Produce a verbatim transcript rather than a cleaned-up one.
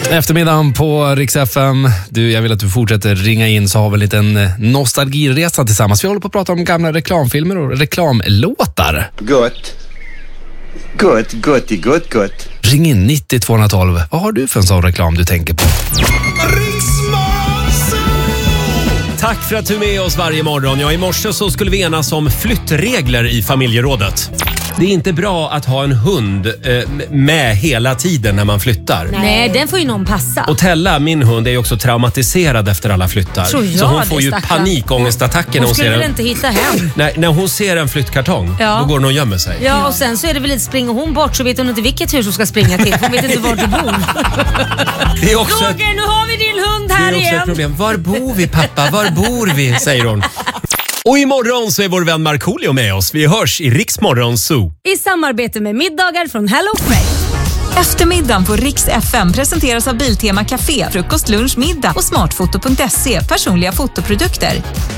Eftermiddagen på Rix F M. Du, jag vill att du fortsätter ringa in så har vi en liten nostalgiresa tillsammans. Vi håller på att prata om gamla reklamfilmer och reklamlåtar. Gott. Gott, gott, gott, gott. Ring in nittio tvåhundratolv. Vad har du för en sån reklam du tänker på? Tack för att du är med oss varje morgon. Ja, i morse så skulle vi enas om flyttregler i familjerådet. Det är inte bra att ha en hund eh, med hela tiden när man flyttar. Nej, den får ju någon passa. Och Tella, min hund, är ju också traumatiserad efter alla flyttar. Tror jag så hon får det, ju stackarn. panikångestattacker när Hon hon skulle ser väl en... inte hitta hem. Nej, när hon ser en flyttkartong, Ja. då går hon och gömmer sig. Ja, och sen så är det väl lite, springer hon bort så vet hon inte vilket hus hon ska springa till. Hon vet inte var du bor. Det är också, Roger, nu har vi din hund det här är också ett igen. problem. Var bor vi, pappa? Var bor vi? Säger hon. Och imorgon så är vår vän Markoolio med oss. Vi hörs i Rix Morgon Zoo. I samarbete med middagar från Hello Fresh. Eftermiddagen på Rix F M presenteras av Biltema Café, frukost, lunch, middag och smartfoto punkt se, personliga fotoprodukter.